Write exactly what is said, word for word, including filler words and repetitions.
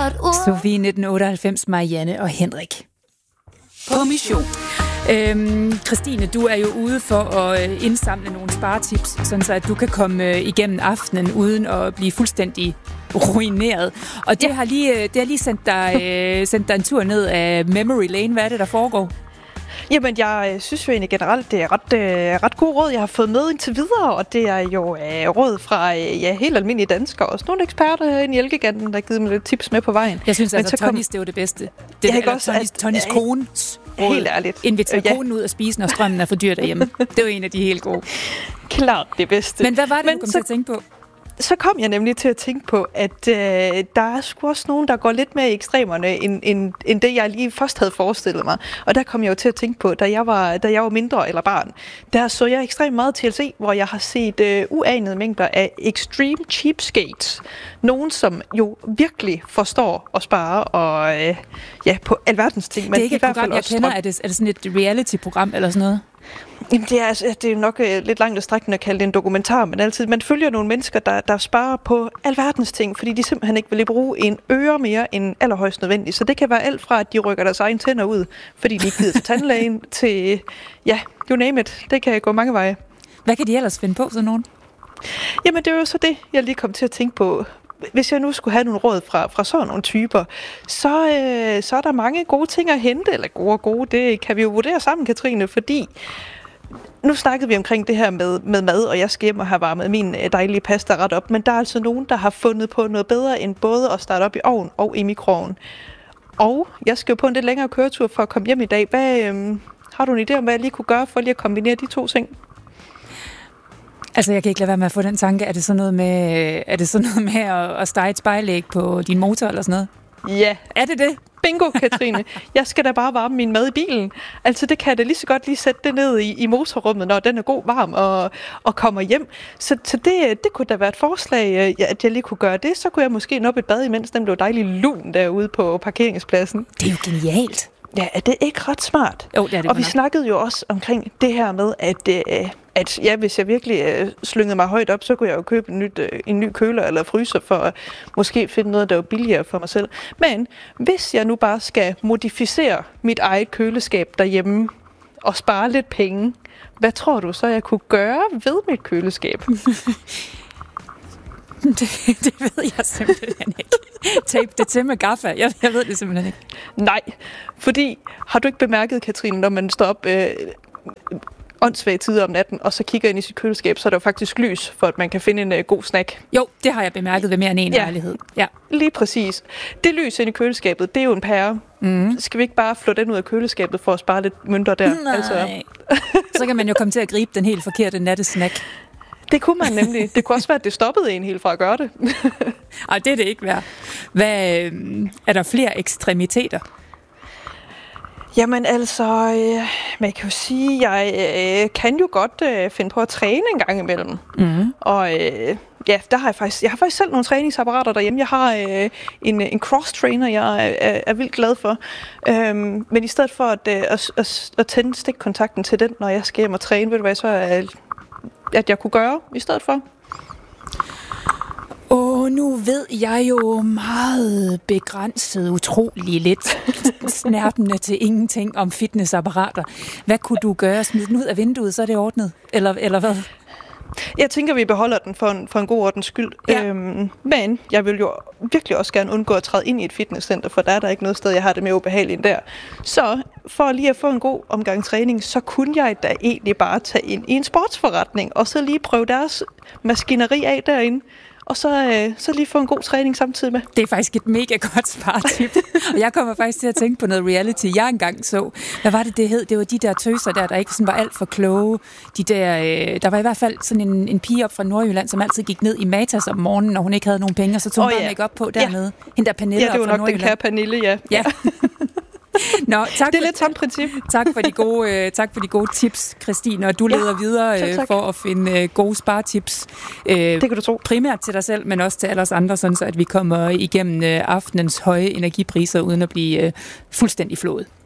Sofie nitten otteoghalvfems, Marianne og Henrik. På mission. Øhm, Christine, du er jo ude for at indsamle nogle sparetips, sådan så at du kan komme igennem aftenen uden at blive fuldstændig ruineret. Og det, ja. har, lige, det har lige sendt dig, sendt dig en tur ned af Memory Lane. Hvad er det, der foregår? Jamen, jeg synes jo egentlig generelt, det er ret, øh, ret god råd, jeg har fået med indtil videre, og det er jo øh, råd fra øh, ja, helt almindelige danskere, også nogle eksperter herinde i Elgiganten, der har givet mig lidt tips med på vejen. Jeg synes altså, kom... Tonys, det er jo det bedste. Det er også, Tonys, at, Tonys kones råd. Helt ærligt. Inviter ja. konen ud at spise, når strømmen er for dyr derhjemme. Det er jo en af de helt gode. Klart det bedste. Men hvad var det, Men du kom så... til at tænke på? Så kom jeg nemlig til at tænke på, at øh, der er sgu også nogen, der går lidt mere i ekstremerne, end, end, end det, jeg lige først havde forestillet mig. Og der kom jeg jo til at tænke på, da jeg var, da jeg var mindre eller barn, der så jeg ekstremt meget T L C, hvor jeg har set øh, uanede mængder af extreme cheapskates. Nogen, som jo virkelig forstår at spare og øh, ja, på alverdens ting. Det er ikke et program, jeg kender. Er det, er det sådan et reality-program eller sådan noget? Jamen, det er, altså, det er nok uh, lidt langt at strække at kalde det en dokumentar, men altid, man følger nogle mennesker, der, der sparer på alverdens ting, fordi de simpelthen ikke vil bruge en øre mere end allerhøjst nødvendigt. Så det kan være alt fra, at de rykker deres egen tænder ud, fordi de ikke gider til tandlægen, til, ja, you name it. Det kan gå mange veje. Hvad kan de ellers finde på, sådan nogen? Jamen, det er jo så det, jeg lige kom til at tænke på. Hvis jeg nu skulle have nogle råd fra, fra sådan nogle typer, så, øh, så er der mange gode ting at hente, eller gode og gode, det kan vi jo vurdere sammen, Katrine, fordi nu snakkede vi omkring det her med, med mad, og jeg skal hjem og have varmet min dejlige pasta ret op, men der er altså nogen, der har fundet på noget bedre end både at starte op i ovn og i mikroovn. Og jeg skal jo på en lidt længere køretur for at komme hjem i dag. Hvad, øh, har du en idé om, hvad jeg lige kunne gøre for lige at kombinere de to ting? Altså, jeg kan ikke lade være med at få den tanke. Er det sådan noget med, er det sådan noget med at, at stege et spejlæg på din motor eller sådan noget? Ja. Er det det? Bingo, Katrine. Jeg skal da bare varme min mad i bilen. Altså, det kan jeg da lige så godt lige sætte det ned i, i motorrummet, når den er god varm og, og kommer hjem. Så, så det, det kunne da være et forslag, at jeg lige kunne gøre det. Så kunne jeg måske nå op et bad, imens den blev dejlig lun derude på parkeringspladsen. Det er jo genialt. Ja, er det ikke ret smart? Jo, det er det. Og vi nok. snakkede jo også omkring det her med, at, øh, at ja, hvis jeg virkelig øh, slyngede mig højt op, så kunne jeg jo købe en, nyt, øh, en ny køler eller fryser for at måske finde noget, der er billigere for mig selv. Men hvis jeg nu bare skal modificere mit eget køleskab derhjemme og spare lidt penge, hvad tror du så, jeg kunne gøre ved mit køleskab? Det, det ved jeg simpelthen ikke. Tape det til med gaffa. Jeg, jeg ved det simpelthen ikke. Nej, fordi har du ikke bemærket, Katrine, når man står op øh, åndssvage tider om natten, og så kigger ind i sit køleskab, så er der jo faktisk lys, for at man kan finde en øh, god snack. Jo, det har jeg bemærket ved mere end en ja. lejlighed. Ja. Lige præcis. Det lys ind i køleskabet, det er jo en pære. Mm. Skal vi ikke bare flå den ud af køleskabet for at spare lidt mønter der? Nej. Altså. Så kan man jo komme til at gribe den helt forkerte nattesnack. Det kunne man nemlig. Det kunne også være, at det stoppede en helt fra at gøre det. Ej, det er det ikke værd. Hvad, er der flere ekstremiteter? Jamen altså, øh, man kan jo sige, jeg øh, kan jo godt øh, finde på at træne en gang imellem. Mm. Og øh, ja, der har jeg faktisk, jeg har faktisk selv nogle træningsapparater derhjemme. Jeg har øh, en, en cross-trainer, jeg er, er vildt glad for. Øhm, men i stedet for at, øh, at, at, at tænde stikkontakten til den, når jeg skal hjem og træne, ved du hvad, så er at jeg kunne gøre i stedet for? Åh, nu ved jeg jo meget begrænset, utrolig lidt snærpende til ingenting om fitnessapparater. Hvad kunne du gøre? Smid den ud af vinduet, så er det ordnet? Eller, eller hvad? Jeg tænker, vi beholder den for en, for en god ordens skyld. Ja. Øhm, men jeg vil jo virkelig også gerne undgå at træde ind i et fitnesscenter, for der er der ikke noget sted, jeg har det mere ubehageligt end der. Så for lige at få en god omgang træning, så kunne jeg da egentlig bare tage ind i en sportsforretning, og så lige prøve deres maskineri af derinde. Og så, øh, så lige få en god træning samtidig med. Det er faktisk et mega godt spartip. Og jeg kommer faktisk til at tænke på noget reality, jeg engang så. Hvad var det, det hed? Det var de der tøser der, der ikke sådan var alt for kloge. De der, øh, der var i hvert fald sådan en, en pige op fra Nordjylland, som altid gik ned i Matas om morgenen, når hun ikke havde nogen penge, og så tog hun oh, bare ja. make op på dernede. Ja. Hende der Pernille ja, det var nok den kære Pernille, ja. Ja. Nå, tak det er for, lidt samme princip. Tak for de gode, øh, tak for de gode tips, Christine, og du leder ja, videre øh, for at finde øh, gode sparetips. Øh, det kan du tro. Primært til dig selv, men også til alle os andre, sådan så at vi kommer igennem øh, aftenens høje energipriser uden at blive øh, fuldstændig flået.